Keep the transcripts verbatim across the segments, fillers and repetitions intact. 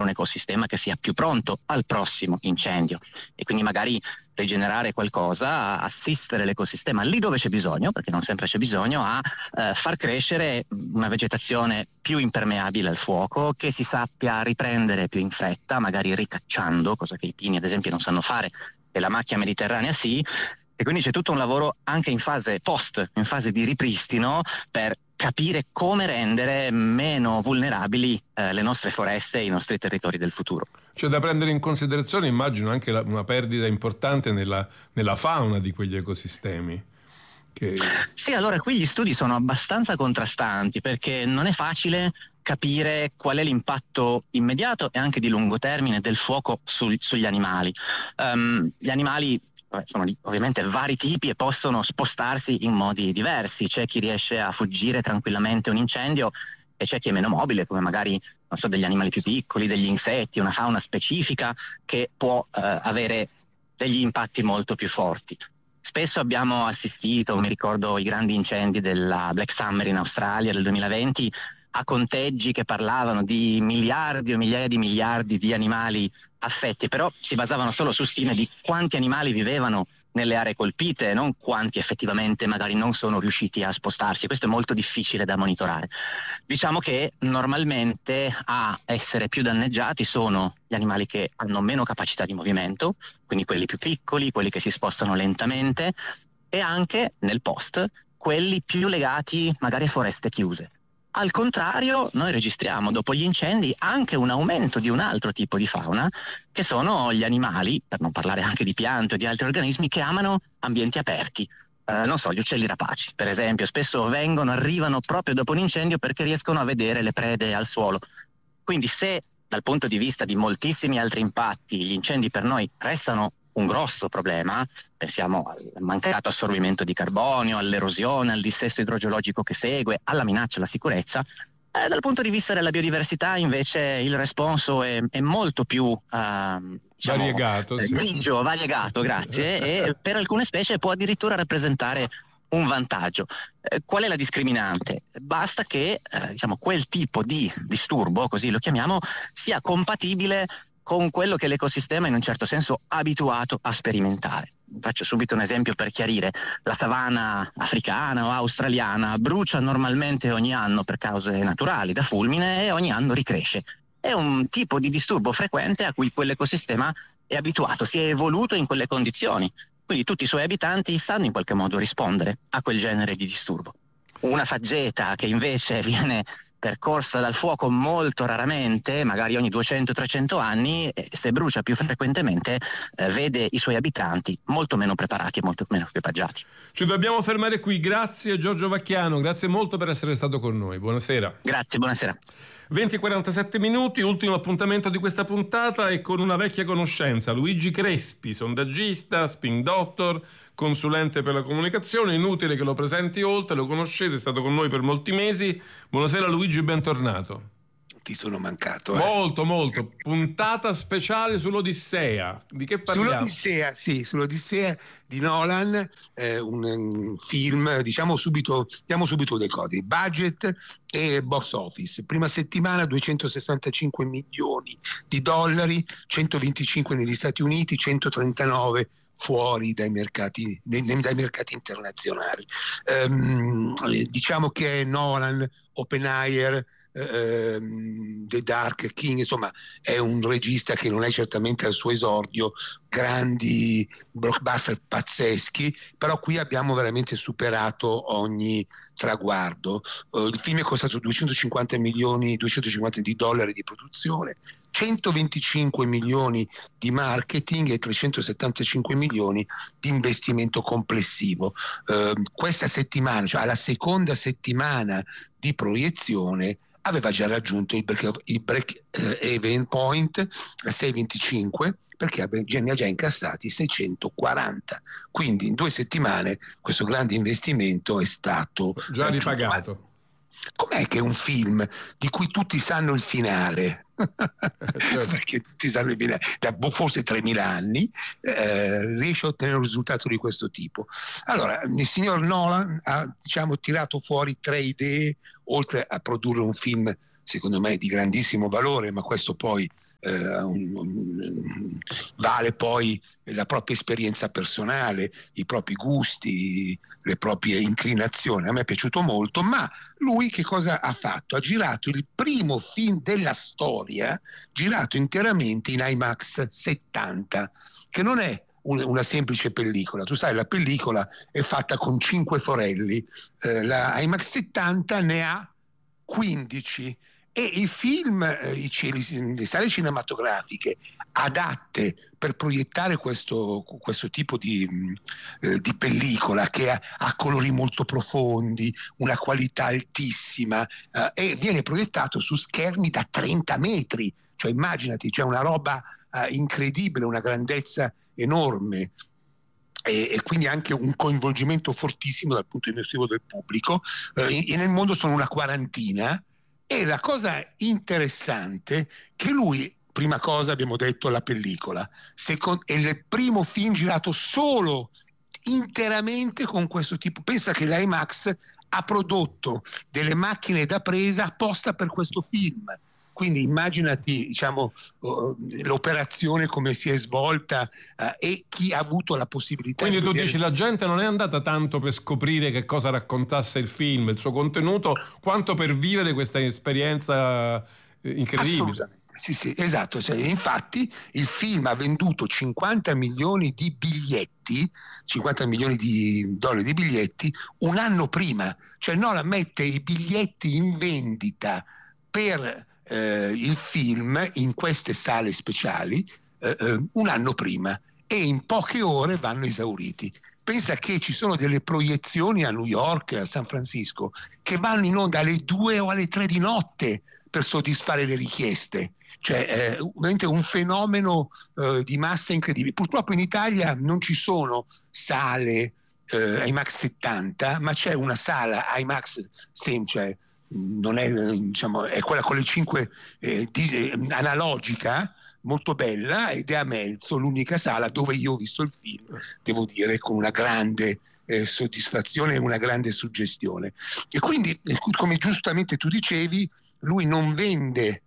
ecosistema che sia più pronto al prossimo incendio e quindi magari rigenerare qualcosa, assistere l'ecosistema lì dove c'è bisogno, perché non sempre c'è bisogno, a eh, far crescere una vegetazione più impermeabile al fuoco, che si sappia riprendere più in fretta, magari ricacciando, cosa che i pini ad esempio non sanno fare e la macchia mediterranea sì, e quindi c'è tutto un lavoro anche in fase post, in fase di ripristino, per capire come rendere meno vulnerabili eh, le nostre foreste e i nostri territori del futuro. C'è da prendere in considerazione, immagino, anche la, una perdita importante nella, nella fauna di quegli ecosistemi. Che... Sì, allora qui gli studi sono abbastanza contrastanti, perché non è facile capire qual è l'impatto immediato e anche di lungo termine del fuoco sul, sugli animali. Um, gli animali sono ovviamente vari tipi e possono spostarsi in modi diversi. C'è chi riesce a fuggire tranquillamente un incendio e c'è chi è meno mobile, come magari non so, degli animali più piccoli, degli insetti, una fauna specifica che può eh, avere degli impatti molto più forti. Spesso abbiamo assistito, mi ricordo i grandi incendi della Black Summer in Australia del duemilaventi, a conteggi che parlavano di miliardi o migliaia di miliardi di animali affetti, però si basavano solo su stime di quanti animali vivevano nelle aree colpite, non quanti effettivamente magari non sono riusciti a spostarsi. Questo è molto difficile da monitorare. Diciamo che normalmente a essere più danneggiati sono gli animali che hanno meno capacità di movimento, quindi quelli più piccoli, quelli che si spostano lentamente, e anche nel post quelli più legati magari a foreste chiuse. Al contrario, noi registriamo dopo gli incendi anche un aumento di un altro tipo di fauna, che sono gli animali, per non parlare anche di piante o di altri organismi, che amano ambienti aperti. Eh, non so, gli uccelli rapaci, per esempio, spesso vengono, arrivano proprio dopo un incendio perché riescono a vedere le prede al suolo. Quindi se dal punto di vista di moltissimi altri impatti gli incendi per noi restano un grosso problema, pensiamo al mancato assorbimento di carbonio, all'erosione, al dissesto idrogeologico che segue, alla minaccia alla sicurezza, eh, dal punto di vista della biodiversità invece il responso è, è molto più uh, diciamo, variegato, eh, sì. grigio, variegato, grazie, e per alcune specie può addirittura rappresentare un vantaggio. Eh, qual è la discriminante? Basta che eh, diciamo, quel tipo di disturbo, così lo chiamiamo, sia compatibile con quello che l'ecosistema è in un certo senso abituato a sperimentare. Faccio subito un esempio per chiarire. La savana africana o australiana brucia normalmente ogni anno per cause naturali da fulmine e ogni anno ricresce. È un tipo di disturbo frequente a cui quell'ecosistema è abituato, si è evoluto in quelle condizioni. Quindi tutti i suoi abitanti sanno in qualche modo rispondere a quel genere di disturbo. Una faggeta che invece viene percorsa dal fuoco molto raramente, magari ogni duecento trecento anni, e se brucia più frequentemente eh, vede i suoi abitanti molto meno preparati e molto meno equipaggiati. Ci dobbiamo fermare qui. Grazie Giorgio Vacchiano, grazie molto per essere stato con noi. Buonasera. Grazie, buonasera. venti e quarantasette minuti, ultimo appuntamento di questa puntata è con una vecchia conoscenza, Luigi Crespi, sondaggista, spin doctor, consulente per la comunicazione. Inutile che lo presenti oltre, lo conoscete, è stato con noi per molti mesi. Buonasera Luigi, bentornato. Ti sono mancato. Eh. Molto, molto. Puntata speciale sull'Odissea. Di che parliamo? Sull'Odissea, sì, sull'Odissea di Nolan, eh, un, un film, diciamo subito, diamo subito dei codi. Budget e box office. Prima settimana duecentosessantacinque milioni di dollari, centoventicinque negli Stati Uniti, centotrentanove fuori dai mercati, dai, dai mercati internazionali. Um, diciamo che Nolan, Oppenheimer, Uh, The Dark King, insomma è un regista che non è certamente al suo esordio, grandi blockbuster pazzeschi, però qui abbiamo veramente superato ogni traguardo. Uh, il film è costato duecentocinquanta milioni duecentocinquanta di dollari di produzione, centoventicinque milioni di marketing e trecentosettantacinque milioni di investimento complessivo. Uh, questa settimana, cioè alla seconda settimana di proiezione, aveva già raggiunto il break, il break eh, even point a sei virgola venticinque, perché ne ha già incassati seicentoquaranta, quindi in due settimane questo grande investimento è stato già ripagato. Ma com'è che un film di cui tutti sanno il finale certo. perché tutti sanno il finale da forse tremila anni eh, riesce a ottenere un risultato di questo tipo? Allora, il signor Nolan ha, diciamo, tirato fuori tre idee, oltre a produrre un film secondo me di grandissimo valore, ma questo poi eh, un, un, vale poi la propria esperienza personale, i propri gusti, le proprie inclinazioni. A me è piaciuto molto, ma lui che cosa ha fatto? Ha girato il primo film della storia girato interamente in IMAX settanta, che non è una semplice pellicola. Tu sai, la pellicola è fatta con cinque forelli, eh, la IMAX settanta ne ha quindici, e i film, eh, i, le sale cinematografiche adatte per proiettare questo, questo tipo di, eh, di pellicola, che ha, ha colori molto profondi, una qualità altissima, eh, e viene proiettato su schermi da trenta metri, cioè immaginati, c'è una roba eh, incredibile, una grandezza enorme, e, e quindi anche un coinvolgimento fortissimo dal punto di vista del pubblico, eh, e nel mondo sono una quarantina. E la cosa interessante che lui, prima cosa abbiamo detto la pellicola, secondo, è il primo film girato solo interamente con questo tipo. Pensa che l'IMAX ha prodotto delle macchine da presa apposta per questo film. Quindi immaginati, diciamo, uh, l'operazione come si è svolta, uh, e chi ha avuto la possibilità. Quindi di tu vedere... dici la gente non è andata tanto per scoprire che cosa raccontasse il film, il suo contenuto, quanto per vivere questa esperienza incredibile. Assolutamente, sì, sì, esatto. Cioè, infatti il film ha venduto cinquanta milioni di biglietti, cinquanta milioni di dollari di biglietti un anno prima. Cioè Nolan mette i biglietti in vendita per Eh, il film in queste sale speciali eh, eh, un anno prima, e in poche ore vanno esauriti. Pensa che ci sono delle proiezioni a New York, a San Francisco, che vanno in onda alle due o alle tre di notte per soddisfare le richieste. Cioè eh, veramente un fenomeno eh, di massa incredibile. Purtroppo in Italia non ci sono sale eh, IMAX settanta, ma c'è una sala IMAX sem, cioè non è, diciamo, è quella con le cinque eh, di, eh, analogica, molto bella, ed è a Melzo, l'unica sala dove io ho visto il film, devo dire, con una grande eh, soddisfazione e una grande suggestione. E quindi, come giustamente tu dicevi, lui non vende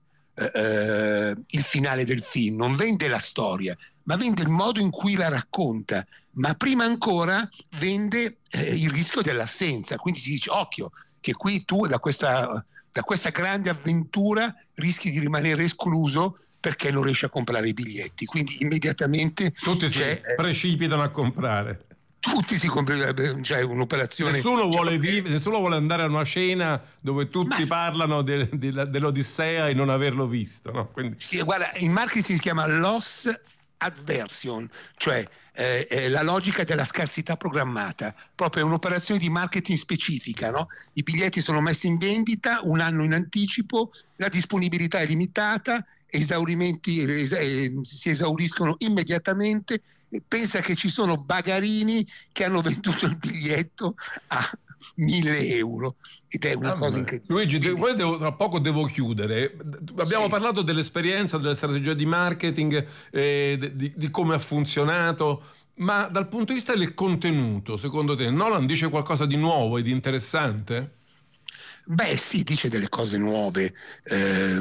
eh, il finale del film, non vende la storia, ma vende il modo in cui la racconta, ma prima ancora vende eh, il rischio dell'assenza. Quindi ti dice: occhio, che qui tu da questa, da questa grande avventura rischi di rimanere escluso perché non riesci a comprare i biglietti. Quindi immediatamente tutti si precipitano a comprare. Tutti si comprano, cioè un'operazione. Nessuno vuole, cioè, vive, nessuno vuole andare a una cena dove tutti ma... parlano de, de, dell'Odissea e non averlo visto, no? Quindi... Sì, guarda, in marketing si chiama loss adversion, cioè eh, eh, la logica della scarsità programmata, proprio un'operazione di marketing specifica, no? I biglietti sono messi in vendita un anno in anticipo, la disponibilità è limitata, esaurimenti es- eh, si esauriscono immediatamente. Pensa che ci sono bagarini che hanno venduto il biglietto a mille euro, ed è una ah, cosa incredibile. Luigi, Quindi... poi devo, tra poco devo chiudere. Abbiamo sì. parlato dell'esperienza, della strategia di marketing, eh, di, di come ha funzionato, ma dal punto di vista del contenuto, secondo te Nolan dice qualcosa di nuovo e di interessante? Beh sì, dice delle cose nuove. Eh,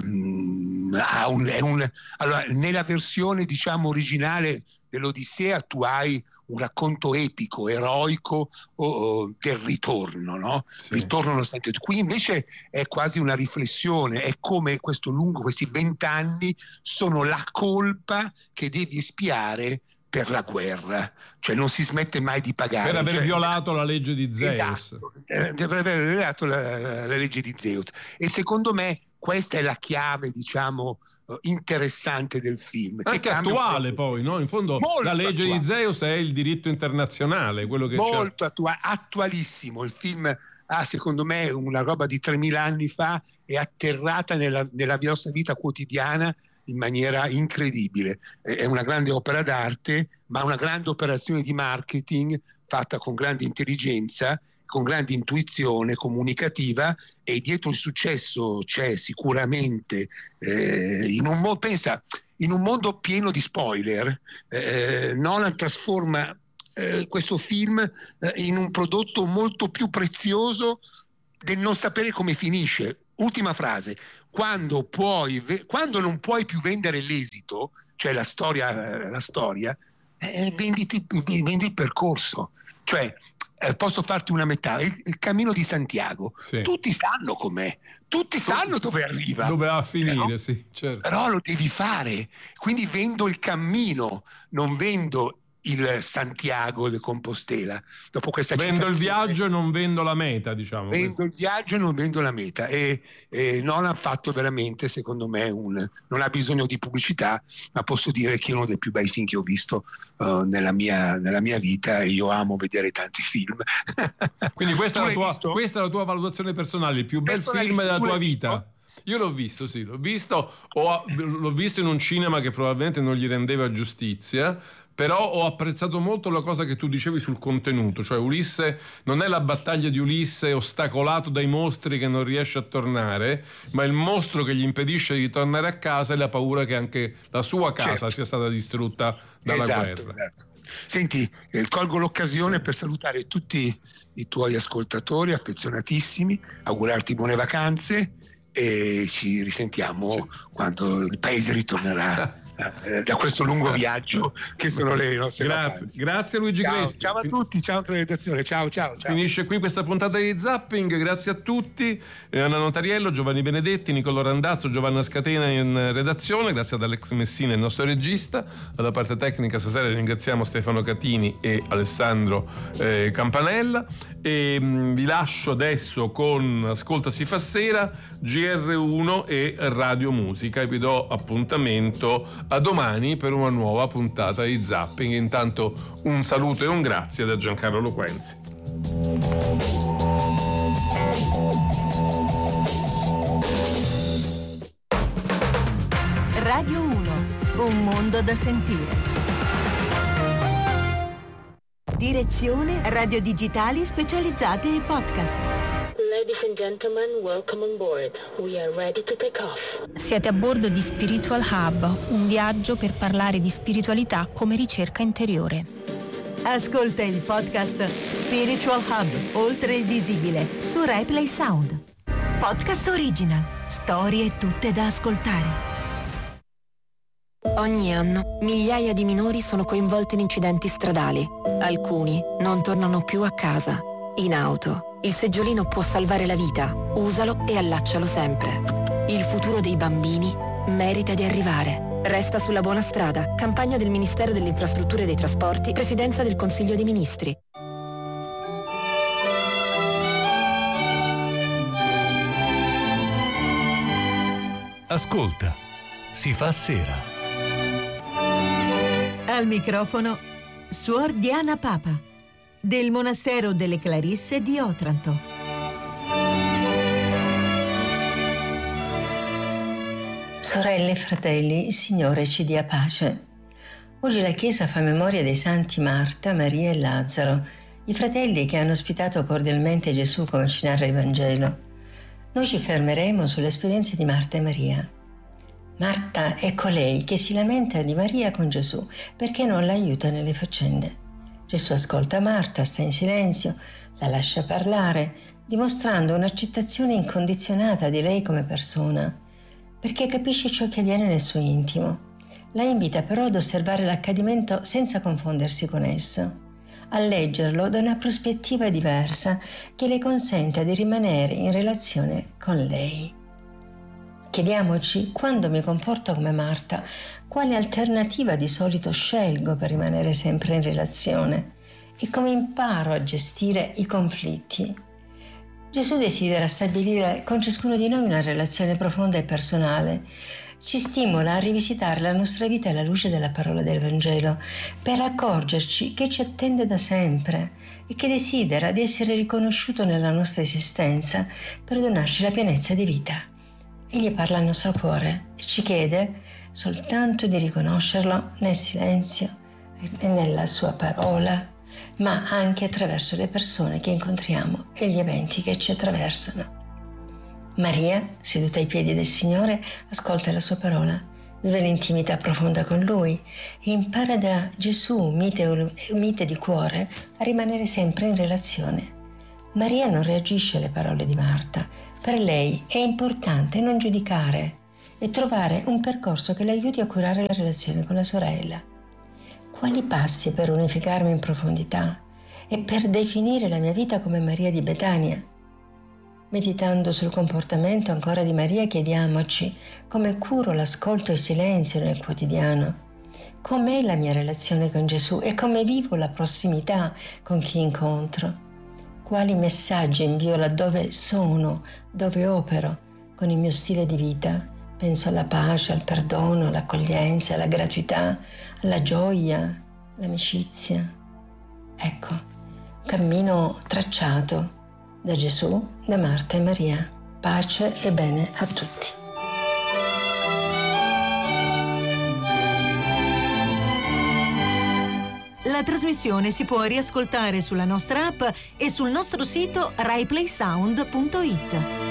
ha un, è un, allora, nella versione diciamo originale dell'Odissea tu hai un racconto epico, eroico oh, oh, del ritorno, no? Sì. Ritorno nonostante. Qui invece è quasi una riflessione, è come questo lungo, questi vent'anni sono la colpa che devi espiare per la guerra, cioè non si smette mai di pagare. Per aver cioè, violato la legge di Zeus. Esatto, per aver violato la, la legge di Zeus. E secondo me questa è la chiave, diciamo, interessante del film. Anche che attuale poi, no? In fondo la legge attuale. di Zeus è il diritto internazionale, quello che molto attua- attualissimo. Il film ha, secondo me, una roba di tremila anni fa, è atterrata nella, nella nostra vita quotidiana in maniera incredibile. È una grande opera d'arte, ma una grande operazione di marketing fatta con grande intelligenza, con grande intuizione comunicativa, e dietro il successo c'è sicuramente eh, in un mondo, pensa, in un mondo pieno di spoiler, eh, Nolan trasforma eh, questo film eh, in un prodotto molto più prezioso del non sapere come finisce. Ultima frase: quando puoi, quando non puoi più vendere l'esito, cioè la storia, la storia, eh, venditi, vendi il percorso. Cioè, eh, posso farti una metà, il, il cammino di Santiago, sì. Tutti sanno com'è, tutti sanno dove arriva, dove va a finire, però, sì, certo. Però lo devi fare, quindi vendo il cammino, non vendo il Santiago de Compostela. Dopo questa vendo il viaggio e non vendo la meta, diciamo. Vendo questo. il viaggio e non vendo la meta, e, e non ha fatto veramente, secondo me, un, non ha bisogno di pubblicità, ma posso dire che è uno dei più bei film che ho visto uh, nella, mia, nella mia vita, e io amo vedere tanti film. Quindi questa, è la, tua, questa è la tua valutazione personale, il più bel film della tua vita? Visto? Io l'ho visto, sì, l'ho visto, ho, l'ho visto in un cinema che probabilmente non gli rendeva giustizia, però ho apprezzato molto la cosa che tu dicevi sul contenuto, cioè Ulisse non è la battaglia di Ulisse ostacolato dai mostri che non riesce a tornare, ma il mostro che gli impedisce di tornare a casa e la paura che anche la sua casa certo. sia stata distrutta dalla esatto, guerra. Esatto. Senti, eh, colgo l'occasione per salutare tutti i tuoi ascoltatori affezionatissimi, augurarti buone vacanze e ci risentiamo sì. quando il paese ritornerà da questo lungo viaggio che sono le nostre grazie, vacanze. Grazie Luigi ciao, Crespi. Ciao a tutti, ciao a redazione, ciao, ciao ciao. Finisce qui questa puntata di Zapping, grazie a tutti, Anna Notariello, Giovanni Benedetti, Nicolò Randazzo, Giovanna Scatena in redazione, grazie ad Alex Messina il nostro regista, alla parte tecnica stasera ringraziamo Stefano Catini e Alessandro eh, Campanella e mh, vi lascio adesso con Ascolta si fa sera, G R uno e Radio Musica e vi do appuntamento a domani per una nuova puntata di Zapping. Intanto un saluto e un grazie da Giancarlo Loquenzi. Radio uno, un mondo da sentire. Direzione Radio Digitali specializzate in podcast. Ladies and gentlemen, welcome on board. We are ready to take off. Siete a bordo di Spiritual Hub, un viaggio per parlare di spiritualità come ricerca interiore. Ascolta il podcast Spiritual Hub, oltre il visibile, su Replay Sound. Podcast original, storie tutte da ascoltare. Ogni anno migliaia di minori sono coinvolti in incidenti stradali. Alcuni non tornano più a casa. In auto, il seggiolino può salvare la vita. Usalo e allaccialo sempre. Il futuro dei bambini merita di arrivare. Resta sulla buona strada. Campagna del Ministero delle Infrastrutture e dei Trasporti, Presidenza del Consiglio dei Ministri. Ascolta, si fa sera. Al microfono Suor Diana Papa, del Monastero delle Clarisse di Otranto. Sorelle e fratelli, il Signore ci dia pace. Oggi la Chiesa fa memoria dei santi Marta, Maria e Lazzaro, i fratelli che hanno ospitato cordialmente Gesù come ci narra il Vangelo. Noi ci fermeremo sulle esperienze di Marta e Maria. Marta è colei che si lamenta di Maria con Gesù perché non la aiuta nelle faccende. Gesù ascolta Marta, sta in silenzio, la lascia parlare, dimostrando un'accettazione incondizionata di lei come persona, perché capisce ciò che avviene nel suo intimo. La invita però ad osservare l'accadimento senza confondersi con esso, a leggerlo da una prospettiva diversa che le consenta di rimanere in relazione con lei. Chiediamoci, quando mi comporto come Marta, quale alternativa di solito scelgo per rimanere sempre in relazione e come imparo a gestire i conflitti. Gesù desidera stabilire con ciascuno di noi una relazione profonda e personale. Ci stimola a rivisitare la nostra vita alla luce della parola del Vangelo per accorgerci che ci attende da sempre e che desidera di essere riconosciuto nella nostra esistenza per donarci la pienezza di vita. Egli parla al nostro cuore e ci chiede soltanto di riconoscerlo nel silenzio e nella sua parola, ma anche attraverso le persone che incontriamo e gli eventi che ci attraversano. Maria, seduta ai piedi del Signore, ascolta la sua parola, vive l'intimità profonda con Lui e impara da Gesù, mite, mite di cuore, a rimanere sempre in relazione. Maria non reagisce alle parole di Marta, Per lei è importante non giudicare e trovare un percorso che le aiuti a curare la relazione con la sorella. Quali passi per unificarmi in profondità e per definire la mia vita come Maria di Betania? Meditando sul comportamento ancora di Maria, chiediamoci come curo l'ascolto e il silenzio nel quotidiano, com'è la mia relazione con Gesù e come vivo la prossimità con chi incontro, quali messaggi invio laddove sono, dove opero, con il mio stile di vita. Penso alla pace, al perdono, all'accoglienza, alla gratuità, alla gioia, all'amicizia. Ecco, cammino tracciato da Gesù, da Marta e Maria. Pace e bene a tutti. La trasmissione si può riascoltare sulla nostra app e sul nostro sito rai play sound punto it.